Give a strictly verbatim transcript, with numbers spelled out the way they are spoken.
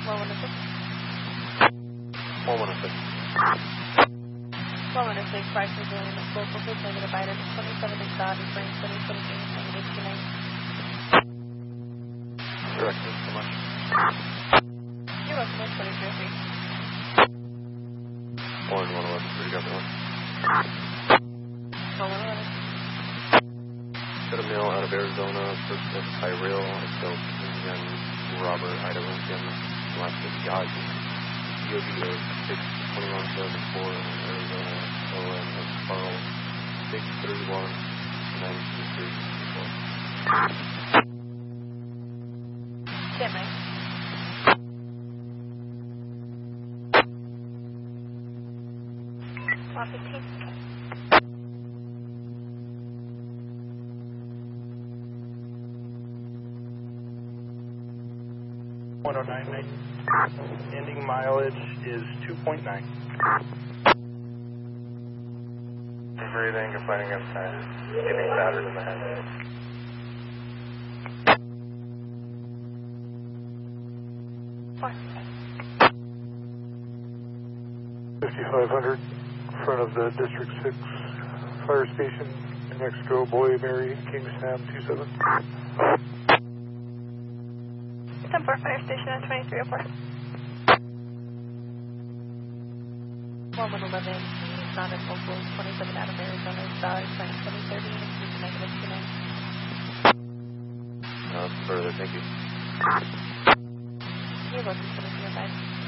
one one six. one one six. one one six, five two zero, local food negative item, twenty-seven is dot, referring twenty seventeen, negative two nine. Correct, thanks so much. You're welcome, twenty-three oh three. one one eleven, three, got one. one one eleven. Got a mail out of Arizona, first name Tyrell, Excel King, Robert, Idaho, Kim, last name Gazi, D O B of six twenty-one seven four, Arizona, O M of Carl, six three one nine two three four. Stand by. one fifteen. one oh nine nine. Ending mileage is two point nine. Breathing, complaining outside, getting battered in the head. fifty-five hundred, in front of the District six Fire Station, New Mexico, Boy, Mary, King Sam, two seven. ten four, Fire Station at twenty-three oh four. one one eleven, not in local, twenty-seven out of Arizona, dot, sign twenty thirty, includes negative two nine. Uh, further, thank you. You're welcome, twenty-three oh five.